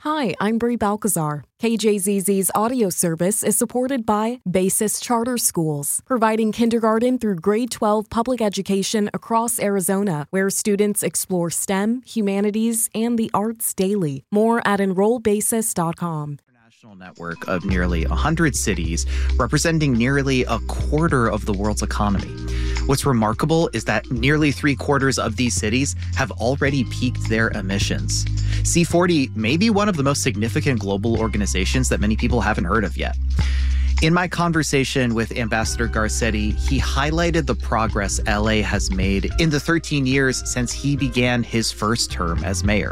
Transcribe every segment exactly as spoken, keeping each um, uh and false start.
Hi, I'm Brie Balcazar. K J Z Z's audio service is supported by Basis Charter Schools, providing kindergarten through grade twelve public education across Arizona, where students explore STEM, humanities, and the arts daily. More at enroll basis dot com. Network of nearly one hundred cities, representing nearly a quarter of the world's economy. What's remarkable is that nearly three quarters of these cities have already peaked their emissions. C forty may be one of the most significant global organizations that many people haven't heard of yet. In my conversation with Ambassador Garcetti, he highlighted the progress L A has made in the thirteen years since he began his first term as mayor.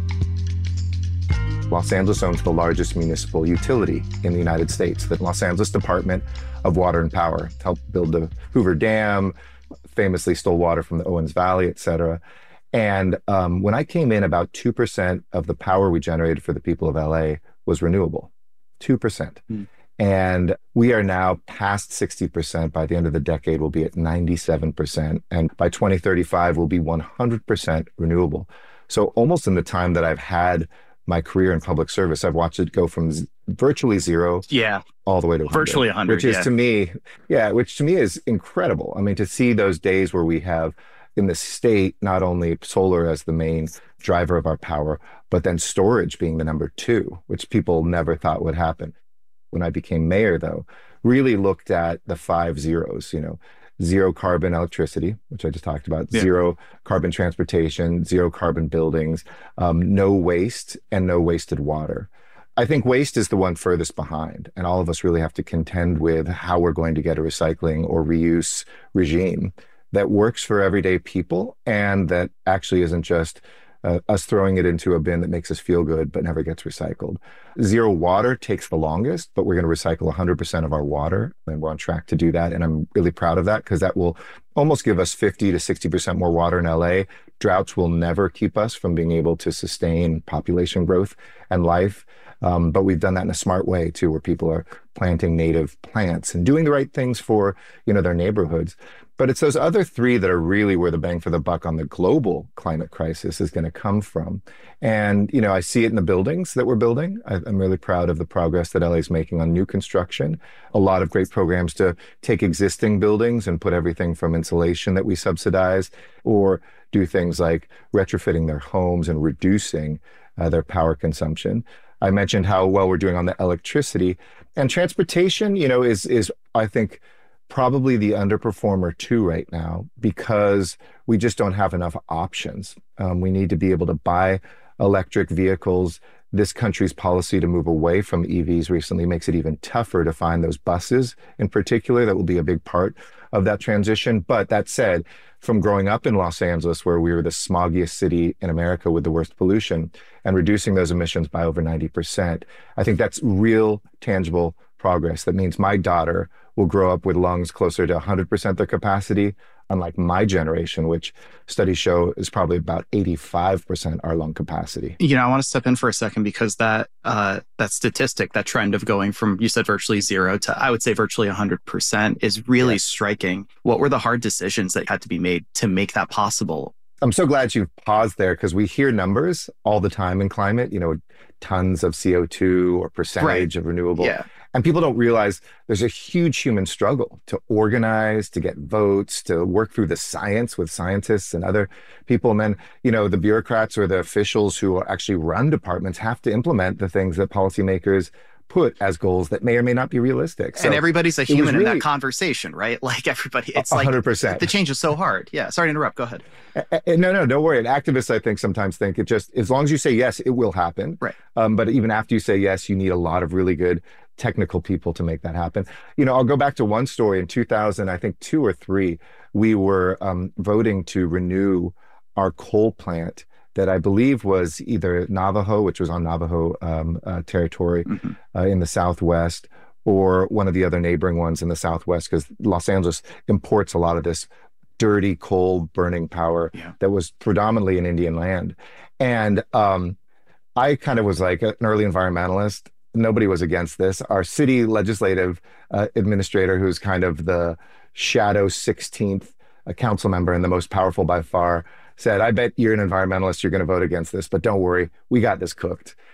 Los Angeles owns the largest municipal utility in the United States, the Los Angeles Department of Water and Power. It helped build the Hoover Dam, famously stole water from the Owens Valley, et cetera. And um, when I came in, about two percent of the power we generated for the people of L A was renewable, two percent. Mm. And we are now past sixty percent. By the end of the decade, we'll be at ninety-seven percent. And by twenty thirty-five, we'll be one hundred percent renewable. So almost in the time that I've had my career in public service, I've watched it go from z- virtually zero yeah. all the way to one hundred. Virtually one hundred, Which is yeah. to me, yeah, which to me is incredible. I mean, to see those days where we have in the state, not only solar as the main driver of our power, but then storage being the number two, which people never thought would happen. When I became mayor, though, really looked at the five zeros, you know, zero carbon electricity, which I just talked about, yeah. zero carbon transportation, zero carbon buildings, um, no waste, and no wasted water. I think waste is the one furthest behind, and all of us really have to contend with how we're going to get a recycling or reuse regime that works for everyday people and that actually isn't just Uh, us throwing it into a bin that makes us feel good but never gets recycled. Zero water takes the longest, but we're going to recycle one hundred percent of our water, and we're on track to do that. And I'm really proud of that because that will almost give us fifty to sixty percent more water in L A. Droughts will never keep us from being able to sustain population growth and life. Um, but we've done that in a smart way too, where people are planting native plants and doing the right things for, you know, their neighborhoods. But it's those other three that are really where the bang for the buck on the global climate crisis is going to come from. And, you know, I see it in the buildings that we're building. I, I'm really proud of the progress that L A is making on new construction. A lot of great programs to take existing buildings and put everything from insulation that we subsidize, or do things like retrofitting their homes and reducing uh, their power consumption. I mentioned how well we're doing on the electricity, and transportation, you know, is, is I think, probably the underperformer too right now, because we just don't have enough options. Um, we need to be able to buy electric vehicles. This country's policy to move away from E Vs recently makes it even tougher to find those buses in particular. That will be a big part of that transition. But that said, from growing up in Los Angeles, where we were the smoggiest city in America with the worst pollution, and reducing those emissions by over ninety percent, I think that's real, tangible progress. That means my daughter will grow up with lungs closer to one hundred percent their capacity, unlike my generation, which studies show is probably about eighty-five percent our lung capacity. You know, I want to step in for a second because that uh, that statistic, that trend of going from, you said virtually zero to, I would say virtually one hundred percent is really yes. striking. What were the hard decisions that had to be made to make that possible? I'm so glad you paused there, because we hear numbers all the time in climate, you know, tons of C O two or percentage right. of renewable. Yeah. And people don't realize there's a huge human struggle to organize, to get votes, to work through the science with scientists and other people. And then, you know, the bureaucrats or the officials who actually run departments have to implement the things that policymakers put as goals that may or may not be realistic. So and everybody's a human really, in that conversation, right? Like everybody, it's one hundred percent. Like the change is so hard. Yeah. Sorry to interrupt. Go ahead. Uh, no, no, don't worry. And activists, I think, sometimes think it just, as long as you say yes, it will happen. Right. Um, but even after you say yes, you need a lot of really good technical people to make that happen. You know, I'll go back to one story. In two thousand, I think two or three, we were um, voting to renew our coal plant that I believe was either Navajo, which was on Navajo um, uh, territory mm-hmm. uh, in the Southwest, or one of the other neighboring ones in the Southwest, because Los Angeles imports a lot of this dirty coal burning power yeah. that was predominantly in Indian land. And um, I kind of was like an early environmentalist. Nobody was against this. Our city legislative uh, administrator, who's kind of the shadow sixteenth uh, council member and the most powerful by far, said, I bet you're an environmentalist, you're going to vote against this, but don't worry, we got this cooked.